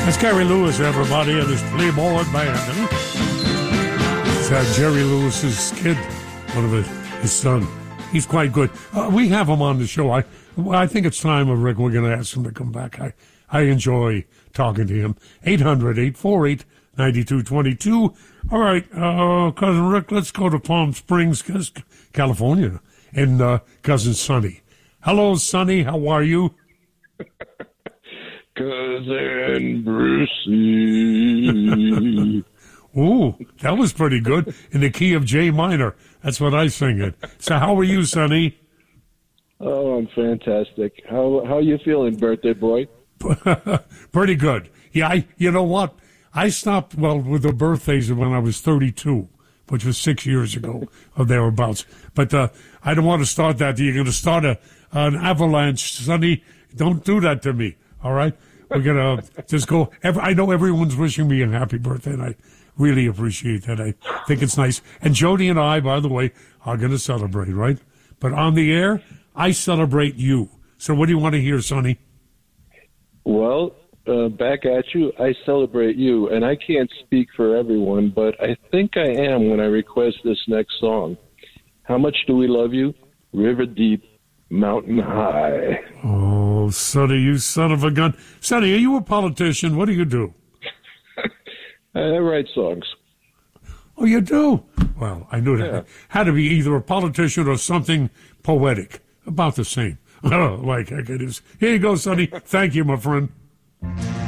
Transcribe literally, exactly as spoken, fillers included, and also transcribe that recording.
That's Gary Lewis, everybody, and his Playboy Band. It's uh, Jerry Lewis's kid, one of his, his son. He's quite good. Uh, we have him on the show. I I think it's time, uh, Rick, we're going to ask him to come back. I, I enjoy talking to him. eight hundred, eight four eight, nine two two two. All right, uh, Cousin Rick, let's go to Palm Springs, California, and uh, Cousin Sonny. Hello, Sonny. How are you? Cousin Brucey. Ooh, that was pretty good. In the key of J minor. That's what I sing it. So how are you, Sonny? Oh, I'm fantastic. How how you feeling, birthday boy? Pretty good. Yeah, I, you know what? I stopped, well, with the birthdays when I was thirty-two, which was six years ago or thereabouts. But uh, I don't want to start that. You're going to start a, an avalanche, Sonny. Don't do that to me, all right? We're going to just go. Every, I know everyone's wishing me a happy birthday, and I really appreciate that. I think it's nice. And Jody and I, by the way, are going to celebrate, right? But on the air, I celebrate you. So what do you want to hear, Sonny? Well, uh, back at you, I celebrate you. And I can't speak for everyone, but I think I am when I request this next song. How much do we love you? River deep, mountain high. Oh, Sonny, you son of a gun. Sonny, are you a politician? What do you do? I write songs. Oh, you do? Well, I knew that. Yeah. Had to be either a politician or something poetic. About the same. Oh, like heck it is. Here you go, Sonny. Thank you, my friend.